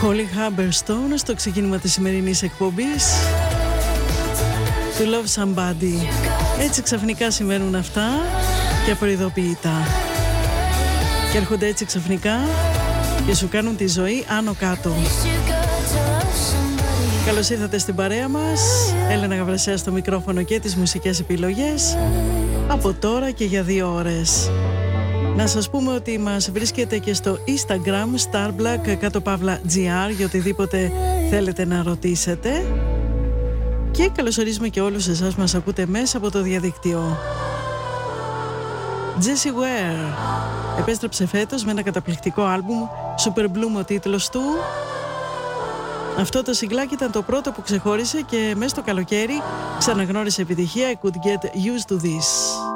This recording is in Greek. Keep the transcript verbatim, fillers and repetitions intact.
Holly Humberstone στο ξεκίνημα της σημερινής εκπομπής To Love Somebody. Έτσι ξαφνικά συμβαίνουν αυτά και απροειδοποιητά. Και έρχονται έτσι ξαφνικά και σου κάνουν τη ζωή άνω κάτω. Καλώς ήρθατε στην παρέα μας. Έλενα Γαβρασιά στο μικρόφωνο και τις μουσικές επιλογές από τώρα και για δύο ώρες. Να σας πούμε ότι μας βρίσκεται και στο Instagram Starblack κάτω παύλα τζι αρ για οτιδήποτε θέλετε να ρωτήσετε. Και καλωσορίζουμε και όλους εσάς που μας ακούτε μέσα από το διαδίκτυο. Jessie Ware επέστρεψε φέτος με ένα καταπληκτικό άλμπουμ, Super Bloom ο τίτλος του. Αυτό το συγκλάκι ήταν το πρώτο που ξεχώρισε και μέσα στο καλοκαίρι ξαναγνώρισε επιτυχία. I could get used to this.